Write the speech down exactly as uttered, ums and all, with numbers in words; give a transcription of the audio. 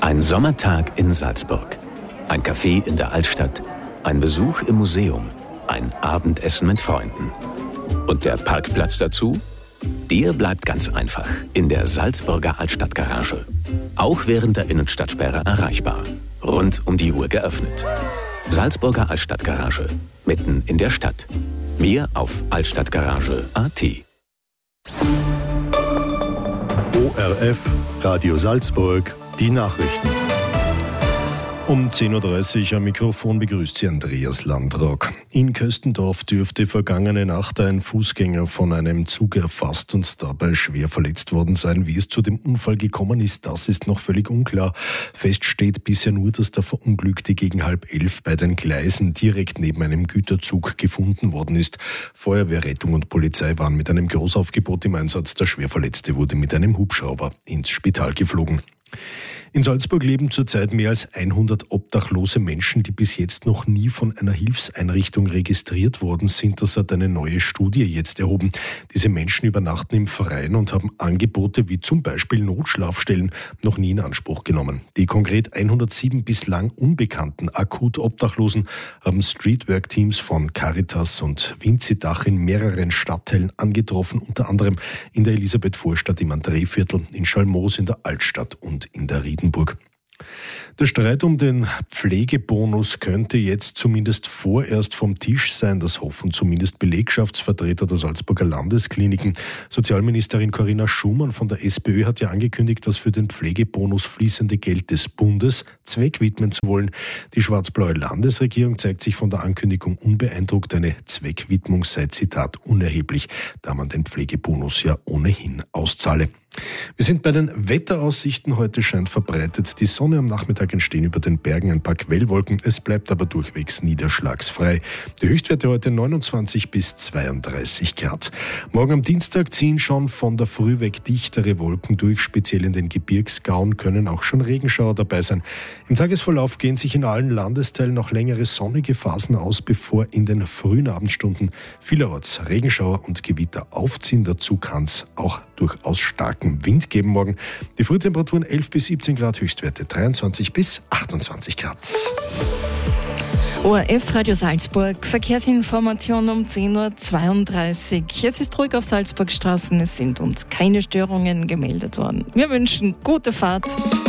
Ein Sommertag in Salzburg, ein Café in der Altstadt, ein Besuch im Museum, ein Abendessen mit Freunden. Und der Parkplatz dazu? Der bleibt ganz einfach in der Salzburger Altstadtgarage. Auch während der Innenstadtsperre erreichbar. Rund um die Uhr geöffnet. Salzburger Altstadtgarage, mitten in der Stadt. Mehr auf altstadtgarage punkt a t. O R F, Radio Salzburg, die Nachrichten. Um zehn Uhr dreißig am Mikrofon begrüßt Sie Andreas Landrock. In Köstendorf dürfte vergangene Nacht ein Fußgänger von einem Zug erfasst und dabei schwer verletzt worden sein. Wie es zu dem Unfall gekommen ist, das ist noch völlig unklar. Fest steht bisher nur, dass der Verunglückte gegen halb elf bei den Gleisen direkt neben einem Güterzug gefunden worden ist. Feuerwehr, Rettung und Polizei waren mit einem Großaufgebot im Einsatz. Der Schwerverletzte wurde mit einem Hubschrauber ins Spital geflogen. In Salzburg leben zurzeit mehr als hundert obdachlose Menschen, die bis jetzt noch nie von einer Hilfseinrichtung registriert worden sind. Das hat eine neue Studie jetzt erhoben. Diese Menschen übernachten im Verein und haben Angebote wie zum Beispiel Notschlafstellen noch nie in Anspruch genommen. Die konkret hundertsieben bislang unbekannten akut Obdachlosen haben Streetwork-Teams von Caritas und Winzidach in mehreren Stadtteilen angetroffen, unter anderem in der Elisabeth-Vorstadt im Andréviertel, in Schalmoos in der Altstadt und in der Ried. Der Streit um den Pflegebonus könnte jetzt zumindest vorerst vom Tisch sein. Das hoffen zumindest Belegschaftsvertreter der Salzburger Landeskliniken. Sozialministerin Corinna Schumann von der SPÖ hat ja angekündigt, das für den Pflegebonus fließende Geld des Bundes zweckwidmen zu wollen. Die schwarz-blaue Landesregierung zeigt sich von der Ankündigung unbeeindruckt. Eine Zweckwidmung sei, Zitat, unerheblich, da man den Pflegebonus ja ohnehin auszahle. Wir sind bei den Wetteraussichten. Heute scheint verbreitet die Sonne. Am Nachmittag entstehen über den Bergen ein paar Quellwolken. Es bleibt aber durchwegs niederschlagsfrei. Die Höchstwerte heute neunundzwanzig bis zweiunddreißig Grad. Morgen am Dienstag ziehen schon von der Früh weg dichtere Wolken durch. Speziell in den Gebirgsgauen können auch schon Regenschauer dabei sein. Im Tagesverlauf gehen sich in allen Landesteilen noch längere sonnige Phasen aus, bevor in den frühen Abendstunden vielerorts Regenschauer und Gewitter aufziehen. Dazu kann es auch durchaus starken Wind geben morgen. Die Frühtemperaturen elf bis siebzehn Grad, Höchstwerte dreiundzwanzig bis achtundzwanzig Grad. O R F Radio Salzburg, Verkehrsinformation um zehn Uhr zweiunddreißig. Jetzt ist ruhig auf Salzburgstraßen, es sind uns keine Störungen gemeldet worden. Wir wünschen gute Fahrt.